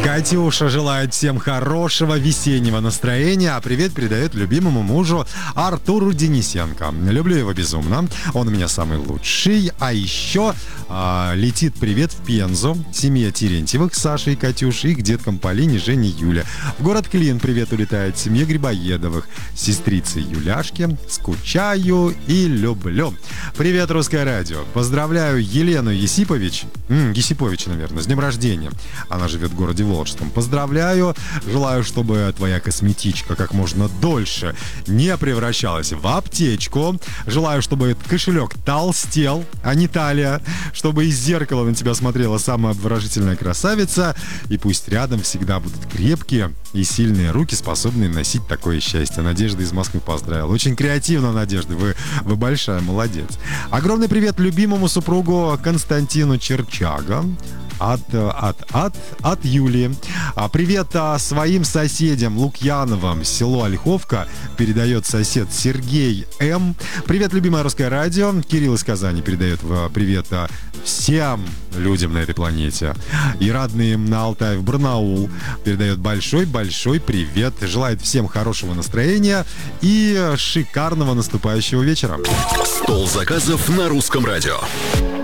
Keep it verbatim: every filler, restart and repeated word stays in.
Катюша желает всем хорошего весеннего настроения, а привет передает любимому мужу Артуру Денисенко. Люблю его безумно, он у меня самый лучший. А еще а, летит привет в Пензу, семье Терентьевых, Саши и Катюши, их деткам Полине, Жене, Юле. В город Клин привет улетает семье Грибоедовых, сестрице Юляшке. Скучаю и люблю. Привет, Русское радио. Поздравляю Елену Есипович, м, Есипович, наверное, с днем рождения. Она живет в городе Волжском. Поздравляю. Желаю, чтобы твоя косметичка как можно дольше не превращалась в аптечку. Желаю, чтобы этот кошелек толстел, а не талия. Чтобы из зеркала на тебя смотрела самая обворожительная красавица. И пусть рядом всегда будут крепкие и сильные руки, способные носить такое счастье. Надежда из Москвы поздравила. Очень креативно, Надежда. Вы, вы большая молодец. Огромный привет любимому супругу Константину Черчага. От, от, от, от Юлии. А привет а, своим соседям Лукьяновым, село Ольховка, передает сосед Сергей М. Привет, любимое Русское радио. Кирилл из Казани передает а, привет а, всем людям на этой планете. И родные на Алтай в Барнаул передает большой-большой привет. Желает всем хорошего настроения и шикарного наступающего вечера. Стол заказов на Русском радио.